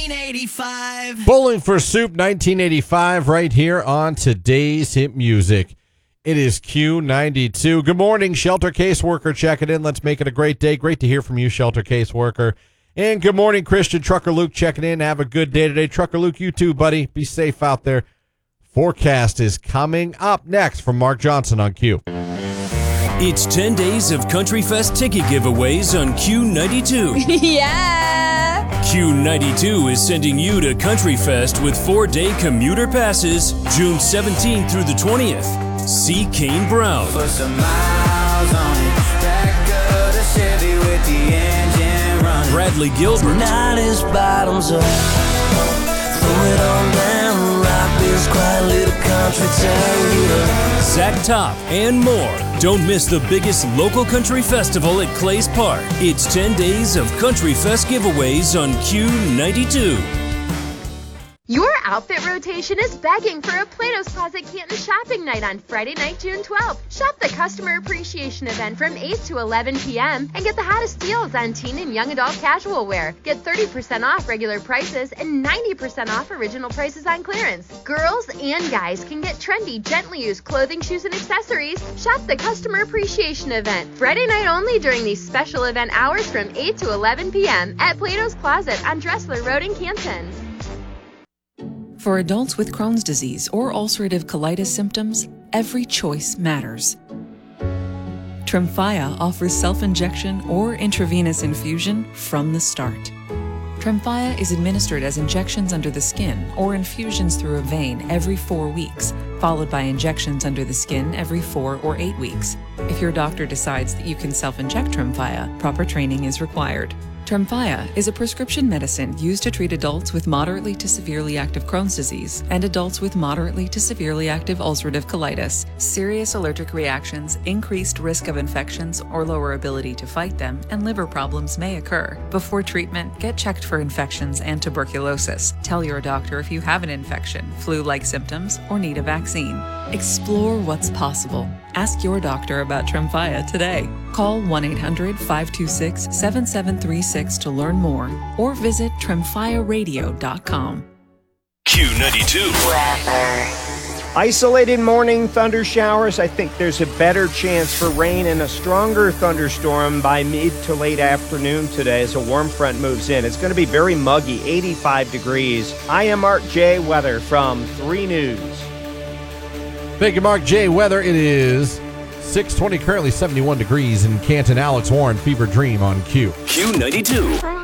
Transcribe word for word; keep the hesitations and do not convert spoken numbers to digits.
nineteen eighty-five. Bowling for Soup nineteen eighty-five right here on today's hit music. It is Q ninety-two. Good morning, Shelter Caseworker checking in. Let's make it a great day. Great to hear from you, Shelter Caseworker. And good morning, Christian. Trucker Luke checking in. Have a good day today. Trucker Luke, you too, buddy. Be safe out there. Forecast is coming up next from Mark Johnson on Q. It's ten days of Country Fest ticket giveaways on Q ninety-two. Yeah! Q ninety-two is sending you to Country Fest with four-day commuter passes June seventeenth through the twentieth. See Kane Brown. For some miles on it, back of the Chevy with the engine running. Bradley Gilbert. Tonight is bottoms up. Throw it on down, rock this quiet little country town. Zach Top and more. Don't miss the biggest local country festival at Clays Park. It's ten days of Country Fest giveaways on Q ninety-two. Your outfit rotation is begging for a Plato's Closet Canton shopping night on Friday night, June twelfth. Shop the Customer Appreciation event from eight to eleven p.m. and get the hottest deals on teen and young adult casual wear. Get thirty percent off regular prices and ninety percent off original prices on clearance. Girls and guys can get trendy, gently used clothing, shoes, and accessories. Shop the Customer Appreciation event Friday night only during these special event hours from eight to eleven p.m. at Plato's Closet on Dressler Road in Canton. For adults with Crohn's disease or ulcerative colitis symptoms, every choice matters. Tremfya offers self-injection or intravenous infusion from the start. Tremfya is administered as injections under the skin or infusions through a vein every four weeks, followed by injections under the skin every four or eight weeks. If your doctor decides that you can self-inject Tremfya, proper training is required. Tremfya is a prescription medicine used to treat adults with moderately to severely active Crohn's disease and adults with moderately to severely active ulcerative colitis. Serious allergic reactions, increased risk of infections or lower ability to fight them, and liver problems may occur. Before treatment, get checked for infections and tuberculosis. Tell your doctor if you have an infection, flu-like symptoms, or need a vaccine. Explore what's possible. Ask your doctor about Tremfya today. Call one eight hundred, five two six, seven seven three six to learn more or visit tremfya radio dot com. Q ninety-two. Isolated morning thunder showers. I think there's a better chance for rain and a stronger thunderstorm by mid to late afternoon today as a warm front moves in. It's going to be very muggy, eighty-five degrees. I am Mark J. Weather from three News. Thank you, Mark J. Weather. It is six twenty, currently seventy-one degrees in Canton. Alex Warren, Fever Dream on Q. Q ninety-two.